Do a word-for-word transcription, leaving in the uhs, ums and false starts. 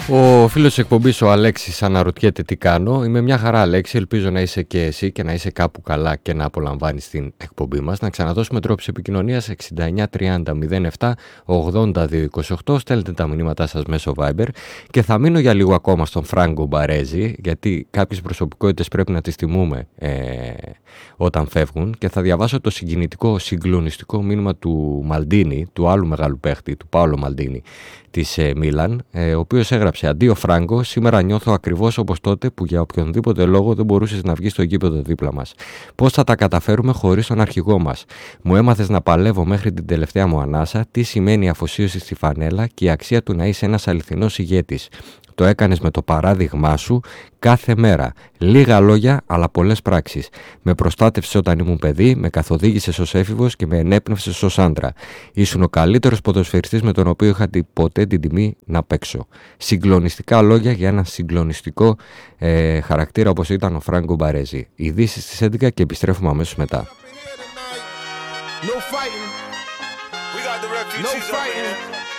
Ο φίλος της εκπομπής, ο Αλέξης, αναρωτιέται τι κάνω. Είμαι μια χαρά, Αλέξη. Ελπίζω να είσαι και εσύ και να είσαι κάπου καλά και να απολαμβάνεις την εκπομπή μας. Να ξαναδώσουμε τρόπους επικοινωνίας εξήντα εννιά τριάντα μηδέν επτά ογδόντα δύο είκοσι οκτώ. Στέλνετε τα μηνύματά σας μέσω Viber. Και θα μείνω για λίγο ακόμα στον Φράγκο Μπαρέζη, γιατί κάποιες προσωπικότητες πρέπει να τις τιμούμε ε, όταν φεύγουν. Και θα διαβάσω το συγκινητικό, συγκλονιστικό μήνυμα του Μαλντίνη, του άλλου μεγάλου παίχτη, του Πάολο Μαλντίνη της ε, Μίλαν, ε, ο οποίος έγραψε: «Αντίο Φράγκο, σήμερα νιώθω ακριβώς όπως τότε που για οποιονδήποτε λόγο δεν μπορούσες να βγεις στο γήπεδο δίπλα μας. Πώς θα τα καταφέρουμε χωρίς τον αρχηγό μας? Μου έμαθες να παλεύω μέχρι την τελευταία μου ανάσα, τι σημαίνει η αφοσίωση στη φανέλα και η αξία του να είσαι ένας αληθινός ηγέτης. Το έκανες με το παράδειγμά σου κάθε μέρα. Λίγα λόγια, αλλά πολλές πράξεις. Με προστάτευσες όταν ήμουν παιδί, με καθοδήγησες ως έφηβος και με ενέπνευσες ως άντρα. Ήσουν ο καλύτερος ποδοσφαιριστής με τον οποίο είχα ποτέ την τιμή να παίξω». Συγκλονιστικά λόγια για ένα συγκλονιστικό ε, χαρακτήρα όπως ήταν ο Φράγκο Μπαρέζη. Ειδήσεις στις έντεκα και επιστρέφουμε αμέσως μετά. No fighting. We got the refugees. No fighting.